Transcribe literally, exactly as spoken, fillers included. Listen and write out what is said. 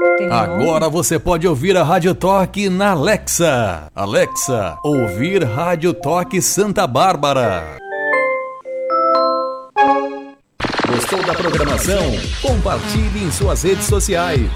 Tem Agora você pode ouvir a Rádio Toque na Alexa. Alexa, ouvir Rádio Toque Santa Bárbara. Gostou da programação? Compartilhe em suas redes sociais.